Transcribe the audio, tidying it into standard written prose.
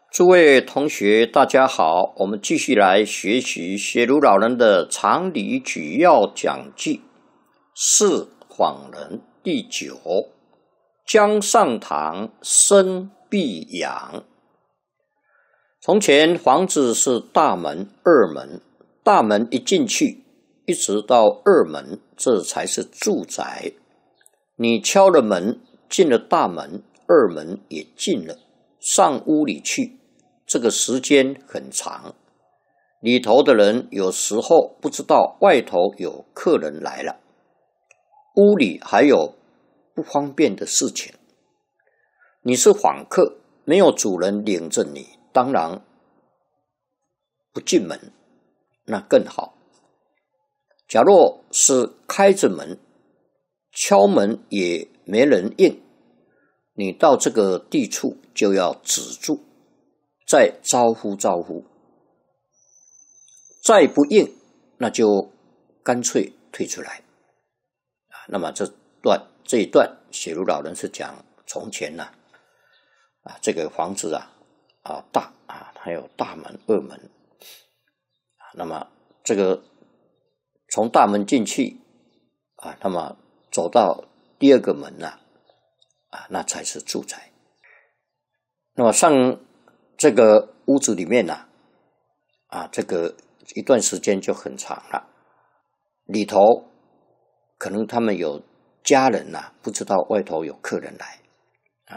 诸位同学，大家好，我们继续来学习学儒老人的常理举要讲记，是访人第9。江上堂生必养。从前房子是大门、二门，大门一进去，一直到二门，这才是住宅。你敲了门，进了大门，二门也进了，上屋里去，这个时间很长。里头的人有时候不知道外头有客人来了，屋里还有不方便的事情。你是访客，没有主人领着你，当然不进门，那更好。假若是开着门，敲门也没人应，你到这个地处就要止住，再招呼招呼，再不应，那就干脆退出来。那么这一段写儒老人是讲从前这个房子大它有大门、二门。那么这个从大门进去那么走到第二个门那才是住宅。那么上这个屋子里面这个一段时间就很长了，里头可能他们有家人不知道外头有客人来，